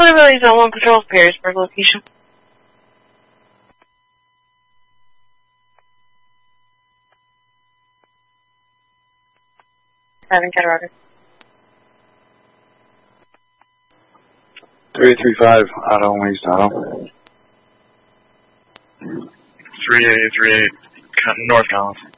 Flighty Zone 1 Patrol, Perrysburg location. 7 Colorado. 335, Auto, East Auto. 3838, North Collins.